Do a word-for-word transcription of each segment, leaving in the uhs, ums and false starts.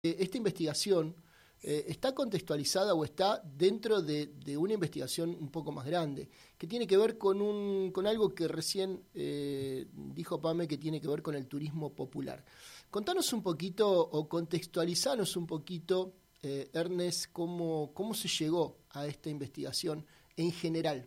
Eh, esta investigación eh, está contextualizada o está dentro de, de una investigación un poco más grande, que tiene que ver con, un, con algo que recién eh, dijo Pame, que tiene que ver con el turismo popular. Contanos un poquito o contextualizanos un poquito, eh, Ernest, cómo, cómo se llegó a esta investigación en general.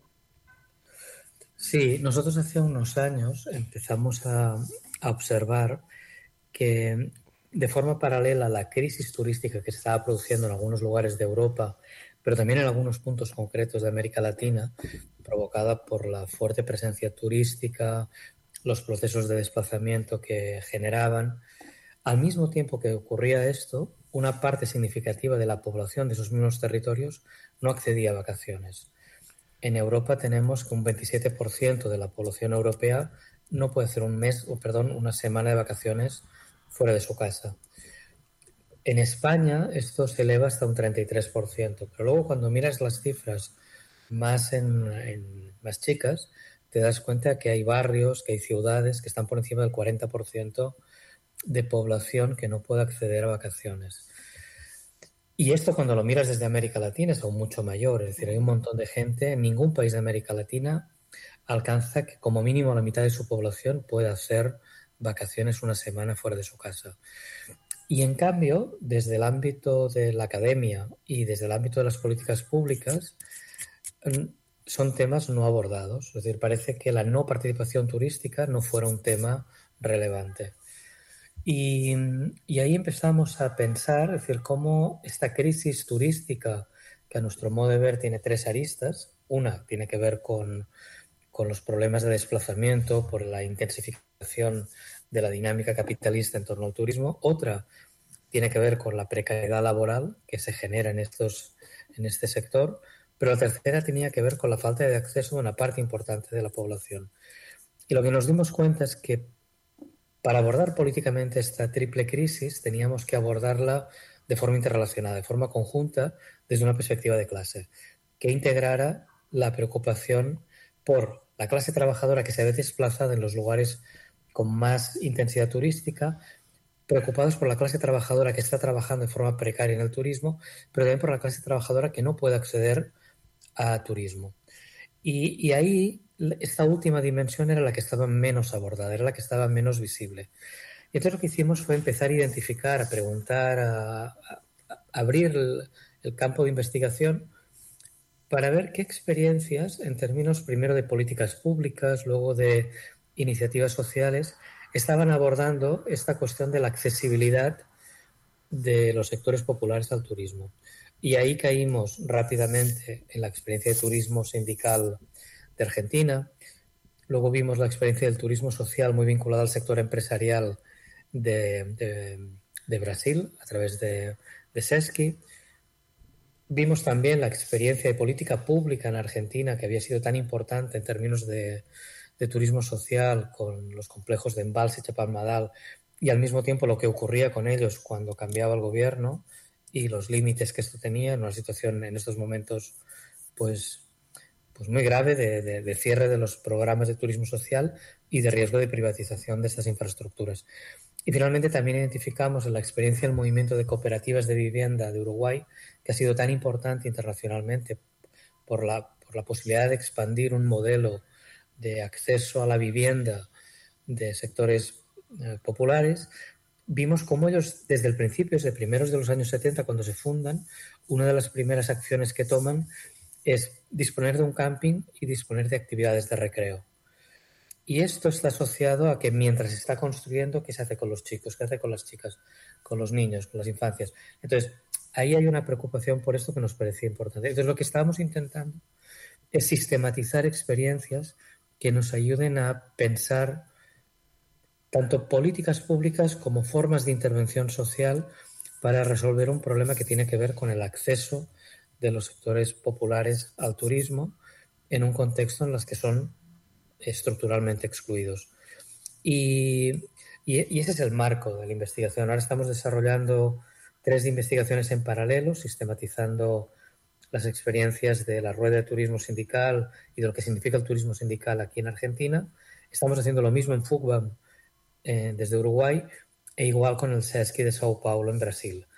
Sí, nosotros hace unos años empezamos a, a observar que de forma paralela a la crisis turística que se estaba produciendo en algunos lugares de Europa, pero también en algunos puntos concretos de América Latina, provocada por la fuerte presencia turística, los procesos de desplazamiento que generaban, al mismo tiempo que ocurría esto, una parte significativa de la población de esos mismos territorios no accedía a vacaciones. En Europa tenemos que un veintisiete por ciento de la población europea no puede hacer un mes, o perdón, una semana de vacaciones fuera de su casa. En España esto se eleva hasta un treinta y tres por ciento, pero luego cuando miras las cifras más, en, en, más chicas, te das cuenta que hay barrios, que hay ciudades que están por encima del cuarenta por ciento de población que no puede acceder a vacaciones. Y esto cuando lo miras desde América Latina es aún mucho mayor, es decir, hay un montón de gente, en ningún país de América Latina alcanza que como mínimo la mitad de su población pueda hacer vacaciones una semana fuera de su casa. Y en cambio, desde el ámbito de la academia y desde el ámbito de las políticas públicas, son temas no abordados. Es decir, parece que la no participación turística no fuera un tema relevante. Y, y ahí empezamos a pensar, es decir, cómo esta crisis turística, que a nuestro modo de ver tiene tres aristas. Una tiene que ver con, con los problemas de desplazamiento por la intensificación de la dinámica capitalista en torno al turismo. Otra tiene que ver con la precariedad laboral que se genera en, estos, en este sector. Pero la tercera tenía que ver con la falta de acceso de una parte importante de la población. Y lo que nos dimos cuenta es que para abordar políticamente esta triple crisis teníamos que abordarla de forma interrelacionada, de forma conjunta, desde una perspectiva de clase, que integrara la preocupación por la clase trabajadora que se ve desplazada en los lugares con más intensidad turística, preocupados por la clase trabajadora que está trabajando de forma precaria en el turismo, pero también por la clase trabajadora que no puede acceder a turismo. Y, y ahí esta última dimensión era la que estaba menos abordada, era la que estaba menos visible. Y entonces lo que hicimos fue empezar a identificar, a preguntar, a, a, a abrir el, el campo de investigación para ver qué experiencias, en términos primero de políticas públicas, luego de iniciativas sociales, estaban abordando esta cuestión de la accesibilidad de los sectores populares al turismo. Y ahí caímos rápidamente en la experiencia de turismo sindical de Argentina. Luego vimos la experiencia del turismo social muy vinculada al sector empresarial de, de, de Brasil a través de, de SESC. Vimos también la experiencia de política pública en Argentina, que había sido tan importante en términos de, de turismo social con los complejos de Embalse y Chapadmalal, y al mismo tiempo lo que ocurría con ellos cuando cambiaba el gobierno y los límites que esto tenía en una situación en estos momentos pues, pues muy grave de, de, de cierre de los programas de turismo social y de riesgo de privatización de estas infraestructuras. Y finalmente también identificamos la experiencia del movimiento de cooperativas de vivienda de Uruguay, que ha sido tan importante internacionalmente por la, por la posibilidad de expandir un modelo de acceso a la vivienda de sectores eh, populares. Vimos cómo ellos, desde el principio, desde primeros de los años setenta, cuando se fundan, una de las primeras acciones que toman es disponer de un camping y disponer de actividades de recreo. Y esto está asociado a que mientras se está construyendo, ¿qué se hace con los chicos? ¿Qué hace con las chicas? Con los niños, con las infancias. Entonces, ahí hay una preocupación por esto que nos parecía importante. Entonces, lo que estábamos intentando es sistematizar experiencias que nos ayuden a pensar tanto políticas públicas como formas de intervención social para resolver un problema que tiene que ver con el acceso de los sectores populares al turismo en un contexto en los que son estructuralmente excluidos. Y, y, y ese es el marco de la investigación. Ahora estamos desarrollando tres investigaciones en paralelo, sistematizando las experiencias de la rueda de turismo sindical y de lo que significa el turismo sindical aquí en Argentina. Estamos haciendo lo mismo en FUCBAM eh, desde Uruguay e igual con el SESC de Sao Paulo en Brasil.